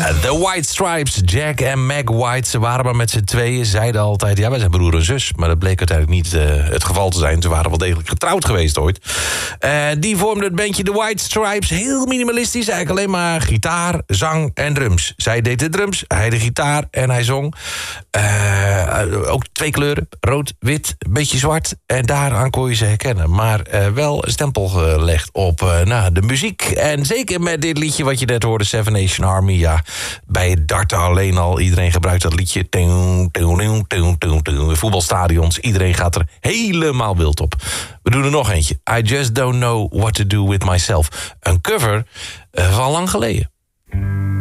The White Stripes, Jack en Meg White. Ze waren maar met z'n tweeën, zeiden altijd... ja, wij zijn broer en zus, maar dat bleek uiteindelijk niet het geval te zijn. Ze waren wel degelijk getrouwd geweest ooit. Die vormden het bandje The White Stripes. Heel minimalistisch, eigenlijk alleen maar gitaar, zang en drums. Zij deed de drums, hij de gitaar en hij zong. Ook 2 kleuren, rood, wit, een beetje zwart. En daaraan kon je ze herkennen. Maar wel een stempel gelegd op de muziek. En zeker met dit liedje wat je net hoorde, Seven Nation Army. Ja, bij het darten alleen al. Iedereen gebruikt dat liedje. Voetbalstadions. Iedereen gaat er helemaal wild op. We doen er nog eentje. I Just Don't Know What to Do With Myself. Een cover van lang geleden.